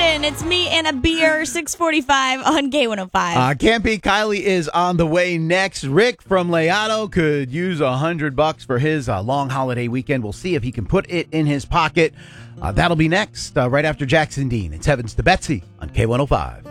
Kevin. It's me and a beer, 645 on K105. Can't Be Kylie is on the way next. Rick from Leato could use $100 for his long holiday weekend. We'll see if he can put it in his pocket. That'll be next, right after Jackson Dean. It's Heavens to Betsy on K105.